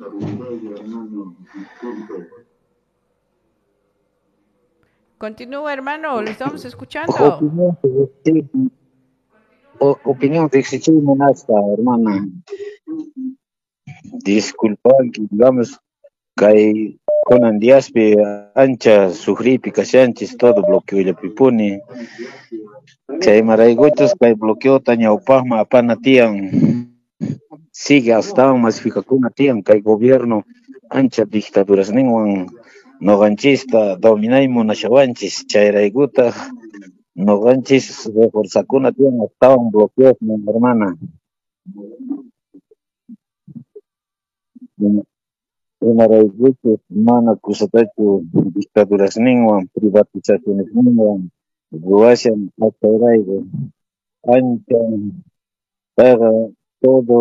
Continúa, hermano, le estamos escuchando. Opinión, sí, opinión de exigirme hasta, hermana. Disculpa, digamos, que con andiaspe ancha sufripi casianchis todo bloqueo ya pipuni. Chay marayguchos kay bloqueo tañaupajma apana tiyan. Sigue hasta masificacuna tiyan kay gobierno ancha dictaduras ninguan noganchista dominaymu nashawanchis chayrayguta noganchis reforzakuna tiyan hasta bloqueos mi hermana. Imaraykuchus mana kusatachu dictaduras ninguan privatizaciones ninguan ruwashan hasta ancha paga todo